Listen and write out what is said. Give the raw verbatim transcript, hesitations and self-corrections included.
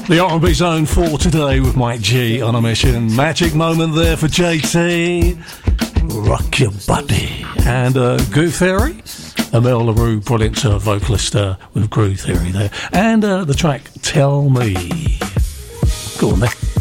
The R and B Zone for today with Mike G on a mission. Magic moment there for J T. Rock your body. And uh, Groove Theory. Amel LaRue, brilliant uh, vocalist uh, with Groove Theory there. And uh, the track Tell Me. Go on there.